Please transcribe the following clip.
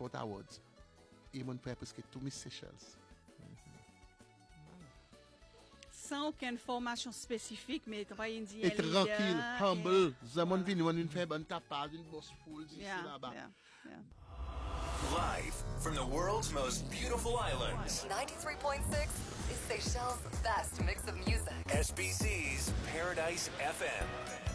Sport Awards. Et mon père parce que tout Miss Seychelles. Sans aucune formation spécifique, mais travailler indien. Et tranquille, humble. Zaman vini, on fait un tapage, une bosse full, ici, là-bas. Live from the world's most beautiful islands. 93.6 is Seychelles' best mix of music. SBC's Paradise FM.